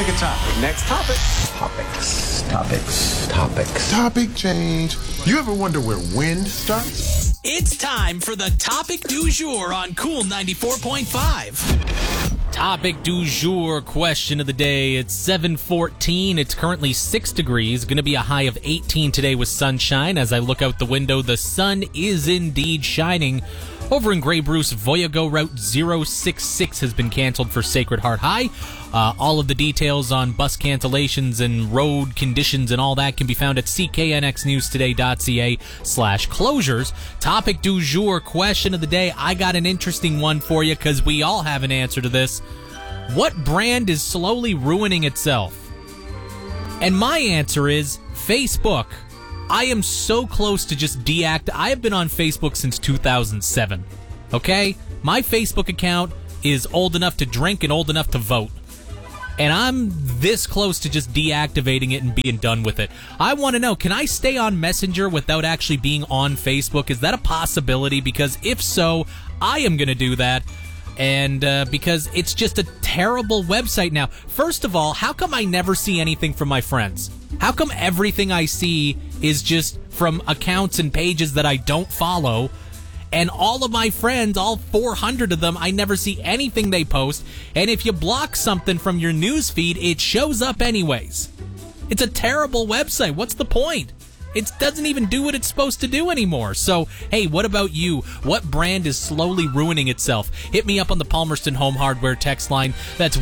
Pick a topic. Next topic. Topics. Topic change. You ever wonder where wind starts? It's time for the topic du jour on Cool 94.5. Topic du jour, question of the day. It's 7:14. It's currently 6 degrees. Going to be a high of 18 today with sunshine. As I look out the window, the sun is indeed shining. Over in Grey Bruce, Voyago Route 066 has been canceled for Sacred Heart High. All of the details on bus cancellations and road conditions and all that can be found at cknxnewstoday.ca/closures. Topic du jour, question of the day. I got an interesting one for you because we all have an answer to this. What brand is slowly ruining itself? And my answer is Facebook. I am so close to just I have been on Facebook since 2007. Okay? My Facebook account is old enough to drink and old enough to vote. And I'm this close to just deactivating it and being done with it. I want to know, can I stay on Messenger without actually being on Facebook? Is that a possibility? Because if so, I am going to do that. And because it's just a terrible website now. First of all, how come I never see anything from my friends? How come everything I see is just from accounts and pages that I don't follow? And all of my friends, all 400 of them, I never see anything they post. And if you block something from your news feed, it shows up anyways. It's a terrible website. What's the point? It doesn't even do what it's supposed to do anymore. So, hey, what about you? What brand is slowly ruining itself? Hit me up on the Palmerston Home Hardware text line. That's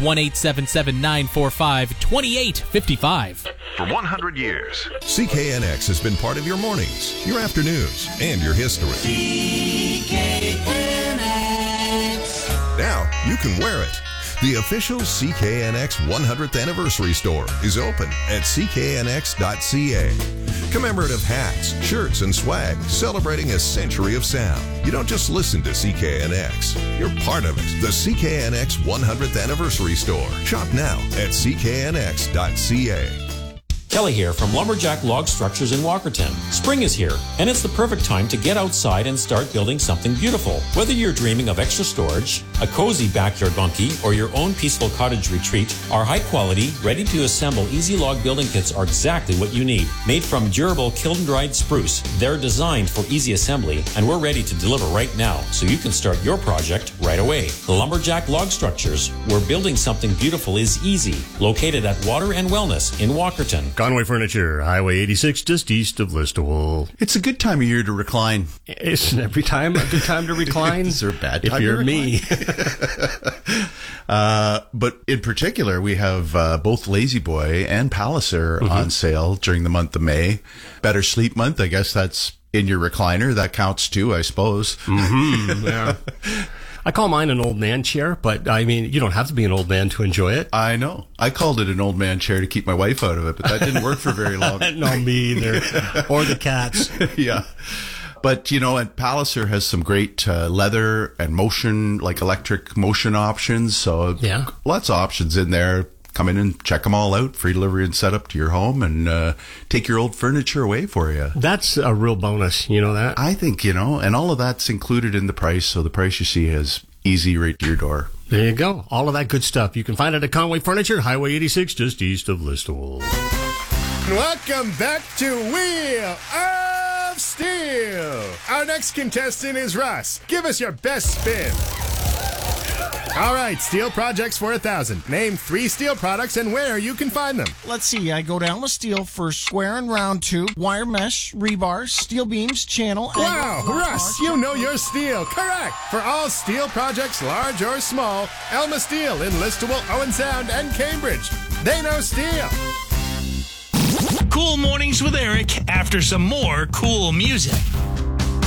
1-877-945-2855. For 100 years, CKNX has been part of your mornings, your afternoons, and your history. CKNX. Now you can wear it. The official CKNX 100th Anniversary Store is open at cknx.ca. Commemorative hats, shirts, and swag celebrating a century of sound. You don't just listen to CKNX. You're part of it. The CKNX 100th Anniversary Store. Shop now at cknx.ca. Kelly here from Lumberjack Log Structures in Walkerton. Spring is here, and it's the perfect time to get outside and start building something beautiful. Whether you're dreaming of extra storage, a cozy backyard bunkie, or your own peaceful cottage retreat, our high-quality, ready-to-assemble easy log building kits are exactly what you need. Made from durable kiln-dried spruce, they're designed for easy assembly, and we're ready to deliver right now, so you can start your project right away. Lumberjack Log Structures, where building something beautiful is easy. Located at Water and Wellness in Walkerton. Conway Furniture, Highway 86, just east of Listowel. It's a good time of year to recline. Isn't every time a good time to recline? Is there a bad time if you're to me. But in particular, we have both Lazy Boy and Palliser on sale during the month of May. Better Sleep Month, I guess that's in your recliner. That counts too, I suppose. Yeah. I call mine an old man chair, but I mean, you don't have to be an old man to enjoy it. I know. I called it an old man chair to keep my wife out of it, but that didn't work for very long. No, me either. Or the cats. Yeah. But, you know, and Palliser has some great leather and motion, like electric motion options. So yeah, lots of options in there. Come in and check them all out. Free delivery and setup to your home and take your old furniture away for you. That's a real bonus. You know that? I think, you know, and all of that's included in the price. So the price you see is easy right to your door. There you go. All of that good stuff. You can find it at Conway Furniture, Highway 86, just east of Listowel. Welcome back to Wheel of Steel. Our next contestant is Russ. Give us your best spin. All right, steel projects for 1,000. Name 3 steel products and where you can find them. Let's see. I go down with steel for square and round tube, wire mesh, rebar, steel beams, channel. Wow, Russ, you know your steel. Correct. For all steel projects, large or small, Elma Steel in Listowel, Owen Sound, and Cambridge. They know steel. Cool Mornings with Eric after some more cool music.